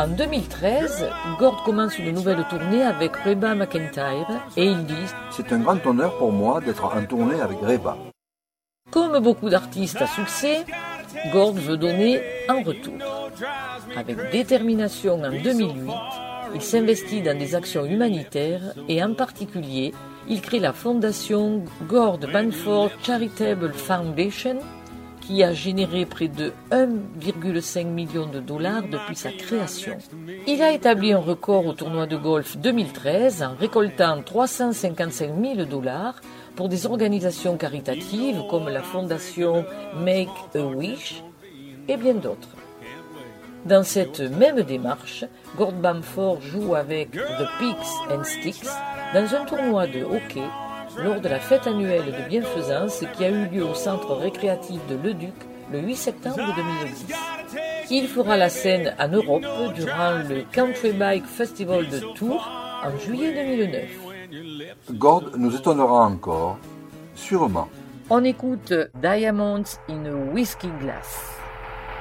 En 2013, Gord commence une nouvelle tournée avec Reba McEntire et il dit « C'est un grand honneur pour moi d'être en tournée avec Reba. » Comme beaucoup d'artistes à succès, Gord veut donner en retour. Avec détermination en 2008, il s'investit dans des actions humanitaires et en particulier, il crée la fondation Gord Bamford Charitable Foundation qui a généré près de 1,5 million de dollars depuis sa création. Il a établi un record au tournoi de golf 2013 en récoltant 355 000 dollars pour des organisations caritatives comme la fondation Make a Wish et bien d'autres. Dans cette même démarche, Gord Bamford joue avec The Picks and Sticks dans un tournoi de hockey lors de la fête annuelle de bienfaisance qui a eu lieu au centre récréatif de Leduc le 8 septembre 2010. Il fera la scène en Europe durant le Country Bike Festival de Tours en juillet 2009. Gord nous étonnera encore, sûrement. On écoute Diamonds in a Whiskey Glass.